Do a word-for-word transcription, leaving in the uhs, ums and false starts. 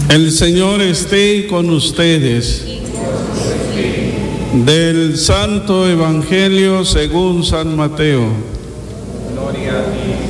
El Señor esté con ustedes. Del Santo Evangelio según San Mateo. Gloria a ti.